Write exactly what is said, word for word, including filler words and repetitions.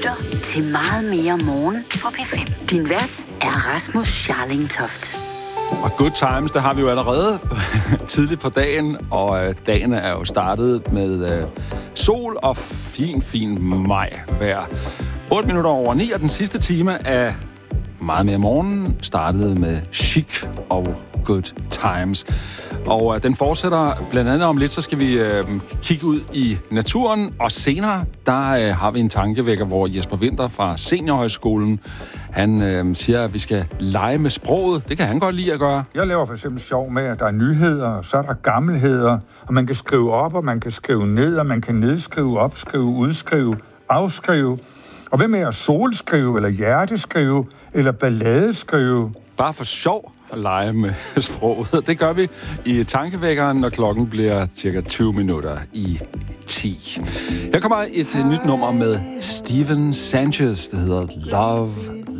lytter til Meget mere morgen på P fem. Din vært er Rasmus Scharlingtoft. Og Good Times, der har vi jo allerede tidligt på dagen, og øh, dagen er jo startet med øh, sol og fin, fin majvejr. otte minutter over ni, og den sidste time af Meget mere morgen startede med Chic og Good Times. Og øh, den fortsætter blandt andet om lidt, så skal vi øh, kigge ud i naturen, og senere, der øh, har vi en tankevækker, hvor Jesper Winther fra Seniorhøjskolen, han øh, siger, at vi skal lege med sproget. Det kan han godt lide at gøre. Jeg laver for eksempel sjov med, at der er nyheder, så er der gammelheder, og man kan skrive op, og man kan skrive ned, og man kan nedskrive, opskrive, udskrive, afskrive. Og hvad med at solskrive, eller hjerteskrive, eller balladeskrive? Bare for sjov at lege med sproget. Det gør vi i tankevækkeren, når klokken bliver cirka tyve minutter i ti. Her kommer et nyt nummer med Steven Sanchez, det hedder Love